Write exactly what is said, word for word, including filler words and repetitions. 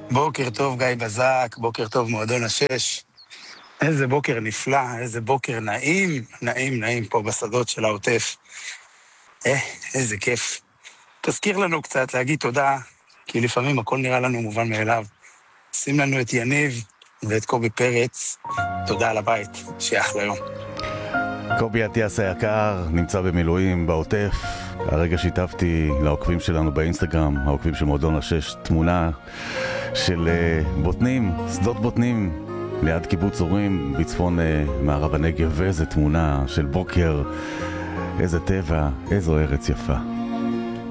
בוקר טוב גיא בזק, בוקר טוב מועדון השש. איזה בוקר נפלא, איזה בוקר נעים, נעים, נעים פה בשדות של העוטף. אה, איזה כיף. תזכיר לנו קצת להגיד תודה, כי לפעמים הכל נראה לנו מובן מאליו. שים לנו את יניב ואת קובי פרץ. תודה על הבית, שיהיה אחלה יום. קובי אטיאס היקר נמצא במילואים בעוטף. הרגע שיתפתי לעוקבים שלנו באינסטגרם, העוקבים של מועדון השש, תמונה של בוטנים, שדות בוטנים ליד קיבוץ אורים בצפון מערב הנגב, ואיזה תמונה של בוקר, איזה טבע, איזו ארץ יפה.